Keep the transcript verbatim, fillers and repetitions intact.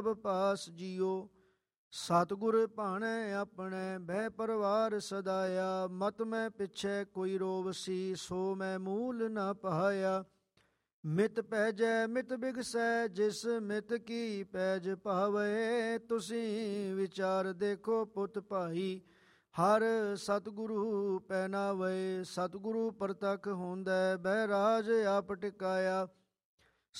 ਪਾਸ JIO. ਸਤਿਗੁਰ ਭਾਣੈ ਆਪਣੇ ਬਹਿ ਪਰਵਾਰ ਸਦਾਇਆ। ਮਤ ਮੈਂ ਪਿੱਛੇ ਕੋਈ ਰੋਵ ਸੀ ਸੋ ਮੈਂ ਮੂਲ ਨ ਪਾਇਆ। ਮਿਤ ਪੈਜੈ ਮਿਤ ਬਿਗਸੈ ਜਿਸ ਮਿਤ ਕੀ ਪੈਜ ਭਾਵੇ। ਤੁਸੀਂ ਵਿਚਾਰ ਦੇਖੋ ਪੁੱਤ ਭਾਈ ਹਰ ਸਤਿਗੁਰੂ ਪੈਨਾਵੇ। ਸਤਿਗੁਰੂ ਪ੍ਰਤੱਖ ਹੁੰਦੈ ਬਹਿ ਰਾਜ ਆਪ ਟਿਕਾਇਆ।